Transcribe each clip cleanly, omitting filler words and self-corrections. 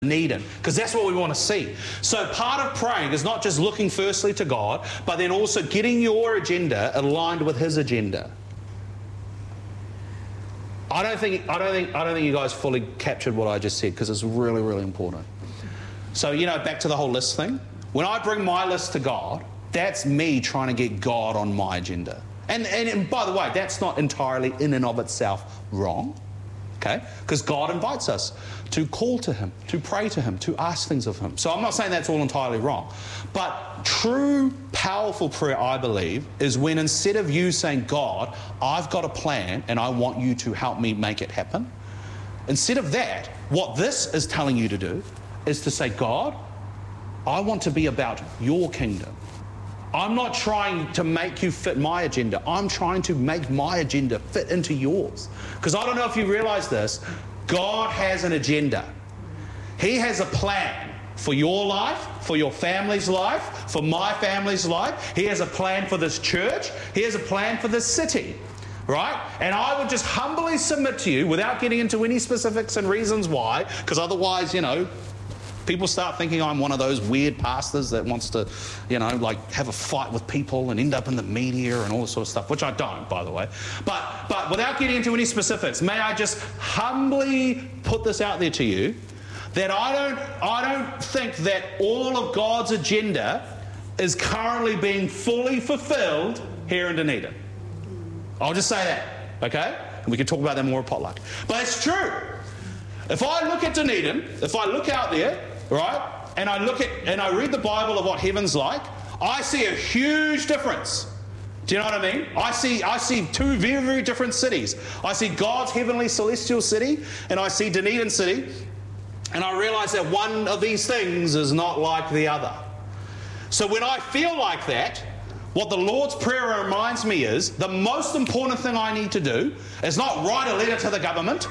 Dunedin, because that's what we want to see. So part of praying is not just looking firstly to God, but then also getting your agenda aligned with His agenda. I don't think you guys fully captured what I just said, because it's really, really important. So, back to the whole list thing. When I bring my list to God, that's me trying to get God on my agenda. And by the way, that's not entirely in and of itself wrong. Okay? Because God invites us to call to Him, to pray to Him, to ask things of Him. So I'm not saying that's all entirely wrong. But true, powerful prayer, I believe, is when instead of you saying, God, I've got a plan and I want you to help me make it happen, instead of that, what this is telling you to do is to say, God, I want to be about your kingdom. I'm not trying to make you fit my agenda. I'm trying to make my agenda fit into yours. Because I don't know if you realize this, God has an agenda. He has a plan for your life, for your family's life, for my family's life. He has a plan for this church. He has a plan for this city. Right? And I would just humbly submit to you, without getting into any specifics and reasons why, because otherwise, people start thinking I'm one of those weird pastors that wants to, have a fight with people and end up in the media and all this sort of stuff, which I don't, by the way. But without getting into any specifics, may I just humbly put this out there to you, that I don't think that all of God's agenda is currently being fully fulfilled here in Dunedin. I'll just say that, okay? And we can talk about that more at Potluck. But it's true. If I look at Dunedin, if I look out there, right, and I read the Bible of what heaven's like, I see a huge difference. Do you know what I mean? I see two very, very different cities. I see God's heavenly celestial city, and I see Dunedin city, and I realize that one of these things is not like the other. So when I feel like that, what the Lord's Prayer reminds me is, the most important thing I need to do is not write a letter to the government,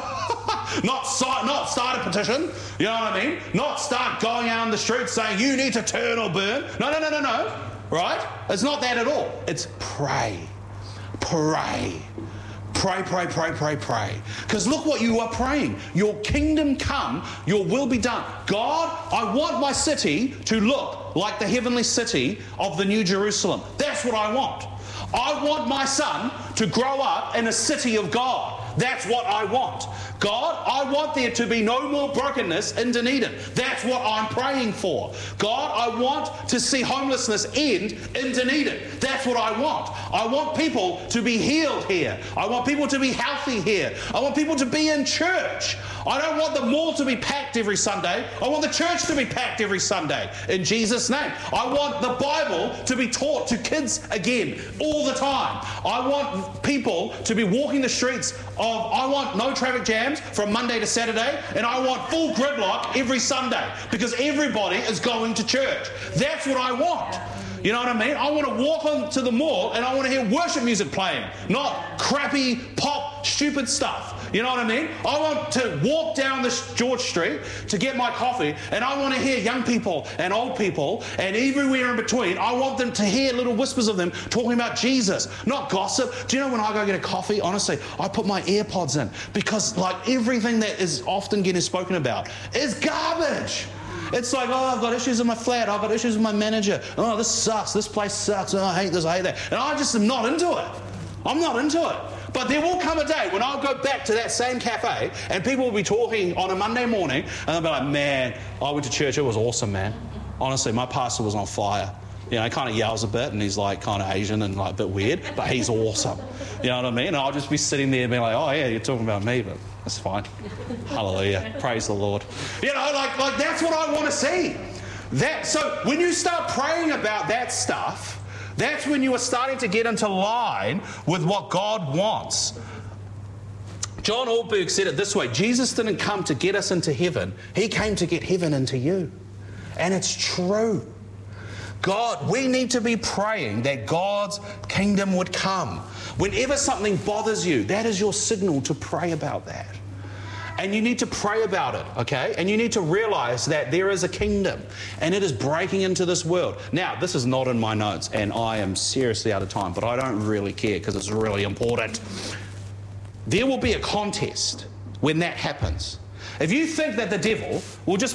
not start a petition, you know what I mean? Not start going out on the streets saying, you need to turn or burn. No, right? It's not that at all. It's pray. Pray. Pray. Because look what you are praying. Your kingdom come, your will be done. God, I want my city to look like the heavenly city of the New Jerusalem. That's what I want. I want my son to grow up in a city of God. That's what I want. God, I want there to be no more brokenness in Dunedin. That's what I'm praying for. God, I want to see homelessness end in Dunedin. That's what I want. I want people to be healed here. I want people to be healthy here. I want people to be in church. I don't want the mall to be packed every Sunday. I want the church to be packed every Sunday. In Jesus' name. I want the Bible to be taught to kids again all the time. I want people to be walking the streets I want no traffic jams from Monday to Saturday, and I want full gridlock every Sunday because everybody is going to church. That's what I want. You know what I mean? I want to walk onto the mall and I want to hear worship music playing, not crappy pop stupid stuff. You know what I mean? I want to walk down this George Street to get my coffee, and I want to hear young people and old people and everywhere in between. I want them to hear little whispers of them talking about Jesus, not gossip. Do you know when I go get a coffee, honestly, I put my AirPods in because everything that is often getting spoken about is garbage. It's like, oh, I've got issues in my flat. I've got issues with my manager. Oh, this sucks. This place sucks. Oh, I hate this. I hate that. And I just am not into it. I'm not into it. But there will come a day when I'll go back to that same cafe and people will be talking on a Monday morning and they'll be like, man, I went to church. It was awesome, man. Honestly, my pastor was on fire. He kind of yells a bit and he's kind of Asian and a bit weird, but he's awesome. You know what I mean? And I'll just be sitting there and being like, oh, yeah, you're talking about me, but that's fine. Hallelujah. Praise the Lord. Like that's what I want to see. So when you start praying about that stuff, that's when you are starting to get into line with what God wants. John Ortberg said it this way: Jesus didn't come to get us into heaven. He came to get heaven into you. And it's true. God, we need to be praying that God's kingdom would come. Whenever something bothers you, that is your signal to pray about that. And you need to pray about it, okay? And you need to realize that there is a kingdom and it is breaking into this world. Now, this is not in my notes and I am seriously out of time, but I don't really care because it's really important. There will be a contest when that happens. If you think that the devil will just